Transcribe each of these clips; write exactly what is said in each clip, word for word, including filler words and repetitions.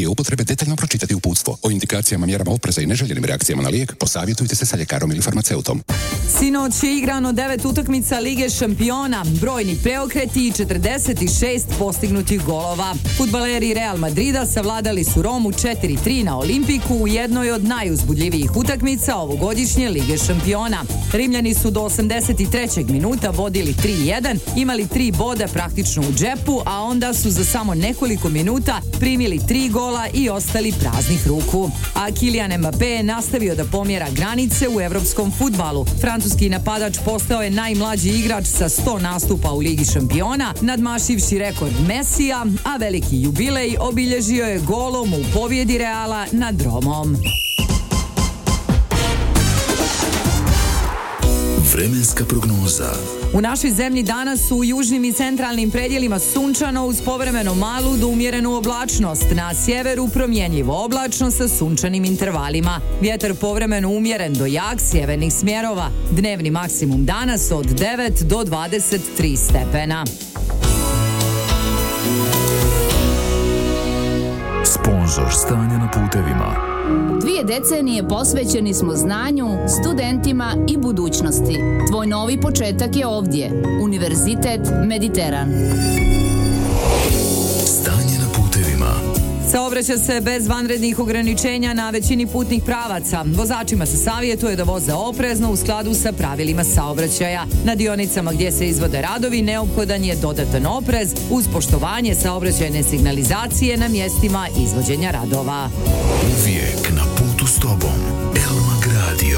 prije upotrebe detaljno pročitati uputstvo. O indikacijama, mjerama opreza i neželjenim reakcijama na lijek posavjetujte se sa ljekarom ili farmaceutom. Sinoć je igrano devet utakmica Lige šampiona, brojni preokreti i četrdeset šest postignutih golova. Fudbaleri Real Madrida savladali su Romu četiri tri na Olimpiku u jednoj od najuzbudljivijih utakmica ovogodišnje Lige šampiona. Rimljani su do osamdeset trećeg minuta vodili tri jedan, imali tri boda praktično u džepu, a onda su za samo nekoliko minuta primili tri gola i ostali praznih ruku. A Kylian Mbappé je nastavio da pomjera granice u evropskom fudbalu. Francuski napadač postao je najmlađi igrač sa sto nastupa u Ligi šampiona, nadmašivši rekord Mesija, a veliki jubilej obilježio je golom u pobjedi Reala nad Romom. Vremenska prognoza. U našoj zemlji danas u južnim i centralnim predjelima sunčano uz povremeno malu do umjerenu oblačnost. Na sjeveru promjenjivo oblačno sa sunčanim intervalima. Vjetar povremeno umjeren do jak sjevernih smjerova. Dnevni maksimum danas od devet do dvadeset tri stepena. Sponzor stanja na putevima. Dvije decenije posvećeni smo znanju, studentima i budućnosti. Tvoj novi početak je ovdje. Univerzitet Mediteran. Stanje na putevima. Saobraća se bez vanrednih ograničenja na većini putnih pravaca. Vozačima se savjetuje da voze oprezno u skladu sa pravilima saobraćaja. Na dionicama gdje se izvode radovi neophodan je dodatan oprez uz poštovanje saobraćajne signalizacije na mjestima izvođenja radova. Uvijek na putu s tobom. Elmag Radio.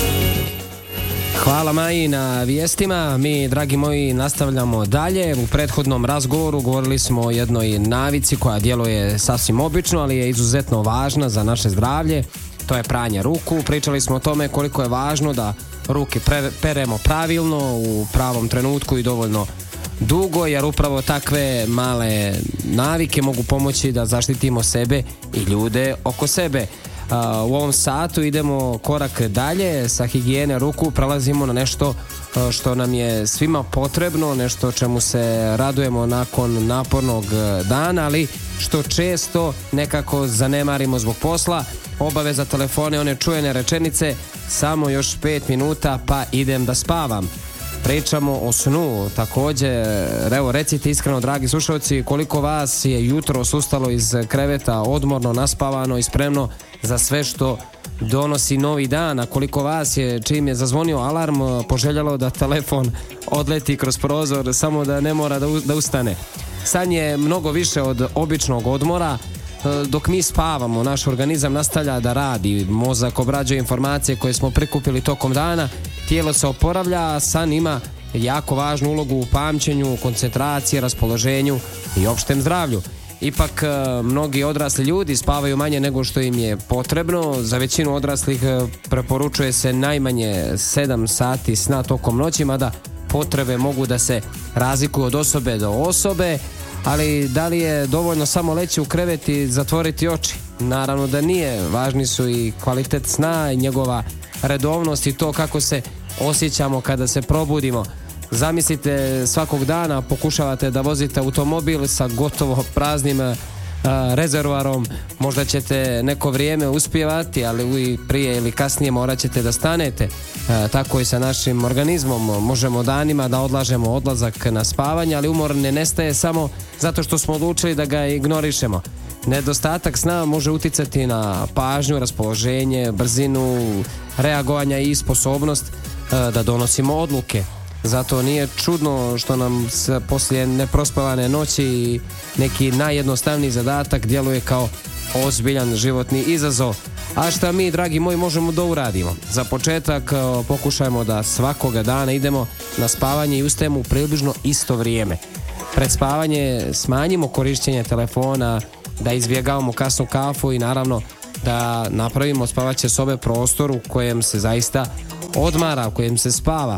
Hvala Maji na vijestima. Mi, dragi moji, nastavljamo dalje. U prethodnom razgovoru govorili smo o jednoj navici koja djeluje sasvim obično, ali je izuzetno važna za naše zdravlje. To je pranje ruku. Pričali smo o tome koliko je važno da ruke pre, peremo pravilno, u pravom trenutku i dovoljno dugo, jer upravo takve male navike mogu pomoći da zaštitimo sebe i ljude oko sebe. Uh, u ovom satu idemo korak dalje, sa higijene ruku prelazimo na nešto uh, što nam je svima potrebno, nešto čemu se radujemo nakon napornog dana, ali što često nekako zanemarimo zbog posla. Obaveza telefone, one čujene rečenice, samo još pet minuta pa idem da spavam. Pričamo o snu, također, evo recite iskreno, dragi slušalci, koliko vas je jutros ustalo iz kreveta odmorno, naspavano i spremno za sve što donosi novi dan, a koliko vas je čim je zazvonio alarm poželjelo da telefon odleti kroz prozor samo da ne mora da, u, da ustane. San je mnogo više od običnog odmora. Dok mi spavamo, naš organizam nastavlja da radi, mozak obrađuje informacije koje smo prikupili tokom dana, tijelo se oporavlja, a san ima jako važnu ulogu u pamćenju, koncentraciji, raspoloženju i opštem zdravlju. Ipak mnogi odrasli ljudi spavaju manje nego što im je potrebno. Za većinu odraslih preporučuje se najmanje sedam sati sna tokom noći, mada potrebe mogu da se razlikuju od osobe do osobe. Ali da li je dovoljno samo leći u krevet i zatvoriti oči? Naravno da nije. Važni su i kvalitet sna i njegova redovnost i to kako se osjećamo kada se probudimo. Zamislite, svakog dana pokušavate da vozite automobil sa gotovo praznim a, rezervoarom. Možda ćete neko vrijeme uspjevati, ali prije ili kasnije morat ćete da stanete. A, tako i sa našim organizmom. Možemo danima da odlažemo odlazak na spavanje, ali umor ne nestaje samo zato što smo odlučili da ga ignorišemo. Nedostatak sna može uticati na pažnju, raspoloženje, brzinu reagovanja i sposobnost a, da donosimo odluke. Zato nije čudno što nam poslije neprospavane noći neki najjednostavniji zadatak djeluje kao ozbiljan životni izazov. A šta mi, dragi moji, možemo da uradimo? Za početak pokušajmo da svakoga dana idemo na spavanje i ustajemo u približno isto vrijeme. Pred spavanje smanjimo korištenje telefona, da izbjegavamo kasnu kafu i naravno da napravimo spavaće sobe prostor u kojem se zaista odmara, u kojem se spava.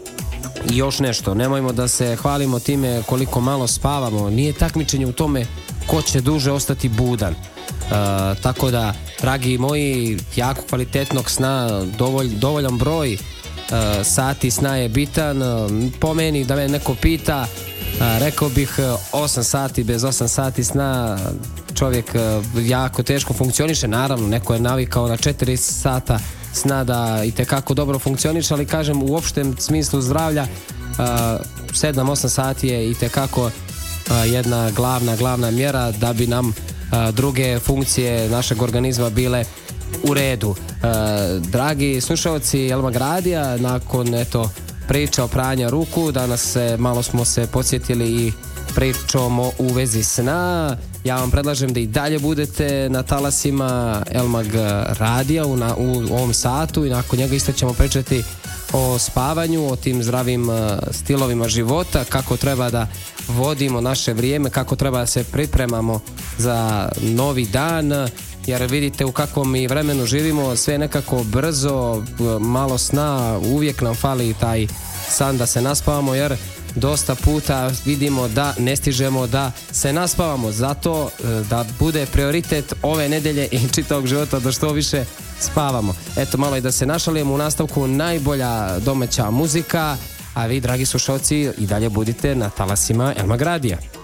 I još nešto, nemojmo da se hvalimo time koliko malo spavamo, nije takmičenje u tome ko će duže ostati budan. E, tako da, dragi moji, jako kvalitetnog sna, dovolj, dovoljan broj e, sati sna je bitan. Po meni, da me neko pita, e, rekao bih osam sati, bez osam sati sna čovjek jako teško funkcioniše, naravno neko je navikao na četiri sata sna da i tekako dobro funkcioniše, ali kažem u opštem smislu zdravlja sedam osam sati je i tekako jedna glavna glavna mjera da bi nam druge funkcije našeg organizma bile u redu. Dragi slušalci Elmag Radija, nakon eto priča o pranja ruku, danas se, malo smo se podsjetili i pričamo u vezi sna. Ja vam predlažem da i dalje budete na talasima Elmag Radija u, na, u ovom satu i nakon njega isto ćemo pričati o spavanju, o tim zdravim stilovima života, kako treba da vodimo naše vrijeme, kako treba da se pripremamo za novi dan, jer vidite u kakvom mi vremenu živimo, sve nekako brzo, malo sna, uvijek nam fali taj san da se naspavamo, jer dosta puta vidimo da ne stižemo da se naspavamo, zato da bude prioritet ove nedelje i čitavog života da što više spavamo. Eto, malo i da se našalimo, u nastavku najbolja domaća muzika, a vi dragi slušalci i dalje budite na talasima Elmag Radija.